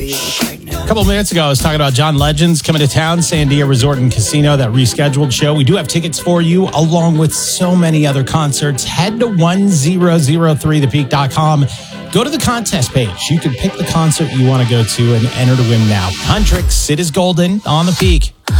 A couple of minutes ago, I was talking about John Legend's coming to town, Sandia Resort and Casino, that rescheduled show. We do have tickets for you, along with so many other concerts. Head to 1003thepeak.com. Go to the contest page. You can pick the concert you want to go to and enter to win now. Huntrix, It Is Golden on the Peak.